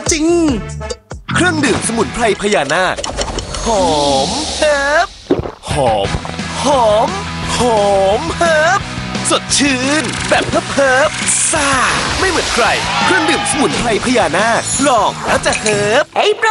จริงเครื่องดื่มสมุนไพรพญานาคหอมเฮิร์บหอมหอมหอมเฮิร์บสดชื่นแบบเฮิร์บซ่าไม่เหมือนใครเครื่องดื่มสมุนไพรพญานาคลองแล้วจะเฮิร์บ